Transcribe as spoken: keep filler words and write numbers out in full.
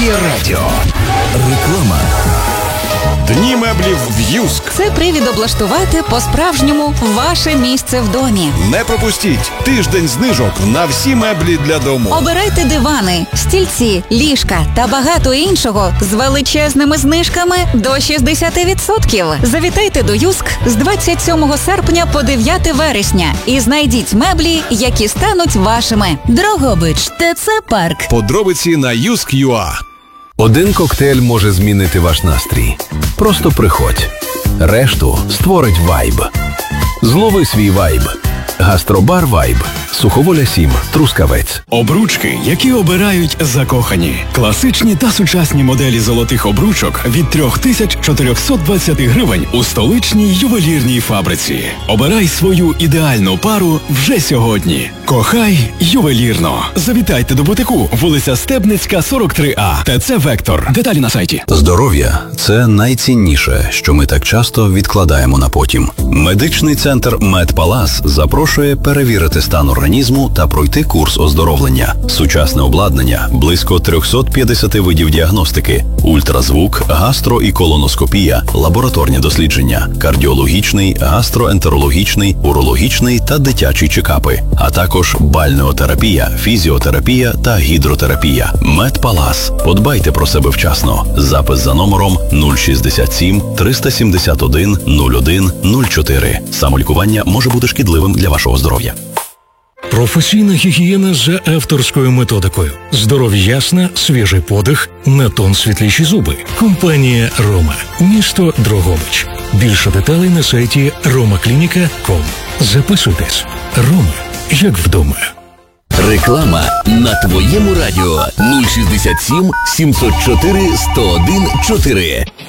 Діє радіо. Реклама. Дні меблів в Юск. Це привід облаштувати по-справжньому ваше місце в домі. Не пропустіть тиждень знижок на всі меблі для дому. Обирайте дивани, стільці, ліжка та багато іншого з величезними знижками до шістдесят відсотків. Завітайте до Юск з двадцять сьомого серпня по дев'яте вересня і знайдіть меблі, які стануть вашими. Дрогобич, ТЦ Парк. Подробиці на юск крапка ю а. Один коктейль може змінити ваш настрій. Просто приходь. Решту створить вайб. Злови свій вайб. Гастробар Вайб. Суховоля сім. Трускавець. Обручки, які обирають закохані. Класичні та сучасні моделі золотих обручок від три тисячі чотириста двадцять гривень у столичній ювелірній фабриці. Обирай свою ідеальну пару вже сьогодні. Кохай ювелірно. Завітайте до бутику, вулиця Стебницька, сорок три А. ТЦ Вектор. Деталі на сайті. Здоров'я – це найцінніше, що ми так часто відкладаємо на потім. Медичний центр Медпалас запрошує перевірити стан організму та пройти курс оздоровлення. Сучасне обладнання, близько триста п'ятдесят видів діагностики, ультразвук, гастро- і колоноскопія, лабораторні дослідження, кардіологічний, гастроентерологічний, урологічний та дитячі чекапи, а також бальнеотерапія, фізіотерапія та гідротерапія. Медпалас. Подбайте про себе вчасно. Запис за номером нуль шістдесят сім триста сімдесят один нуль один нуль чотири. Самолікування може бути шкідливим для вашого здоров'я. Професійна гігієна за авторською методикою. Здоров'я ясна, свіжий подих, на тон світліші зуби. Компанія «Рома». Місто Дрогобич. Більше деталей на сайті рома клініка крапка ком. Записуйтесь. «Рома» як вдома. Реклама на твоєму радіо нуль шістдесят сім сімсот чотири сто один чотири.